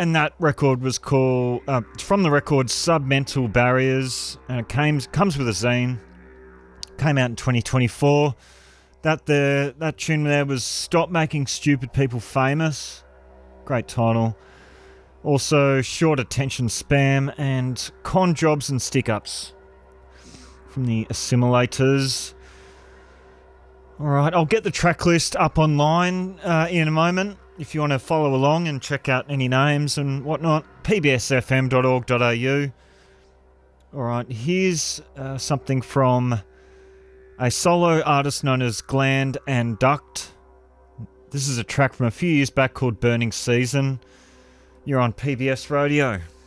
And that record was called, from the record Submental Barriers, and it comes with a zine. Came out in 2024. That tune there was Stop Making Stupid People Famous. Great title. Also, Short Attention Spam and Con Jobs and Stick-Ups from the Assimilators. Alright, I'll get the track list up online in a moment if you want to follow along and check out any names and whatnot. pbsfm.org.au. Alright, here's something from a solo artist known as Gland and Duct. This is a track from a few years back called Burning Season. You're on PBS Radio.